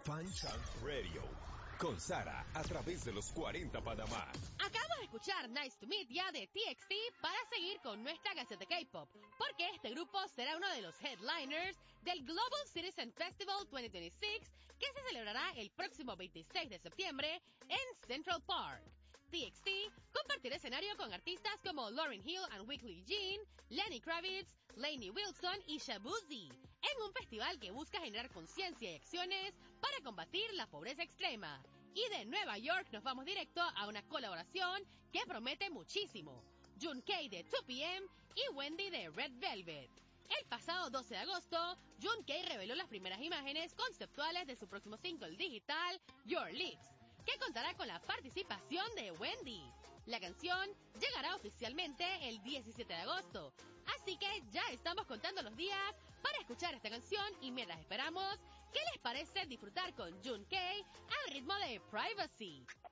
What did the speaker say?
Fan Chance Radio. Con Sara, a través de los 40 Panamá. Acabamos de escuchar Nice to Meet Ya de TXT para seguir con nuestra canción de K-pop, porque este grupo será uno de los headliners del Global Citizen Festival 2026, que se celebrará el próximo 26 de septiembre en Central Park. TXT compartirá escenario con artistas como Lauryn Hill and Weekly Jean, Lenny Kravitz, Lainey Wilson y Shabuzi, en un festival que busca generar conciencia y acciones para combatir la pobreza extrema. Y de Nueva York nos vamos directo a una colaboración que promete muchísimo. Junkei de 2PM y Wendy de Red Velvet. El pasado 12 de agosto, Junkei reveló las primeras imágenes conceptuales de su próximo single digital, Your Lips, que contará con la participación de Wendy. La canción llegará oficialmente el 17 de agosto, así que ya estamos contando los días para escuchar esta canción y mientras esperamos, ¿qué les parece disfrutar con Junkei al ritmo de Privacy?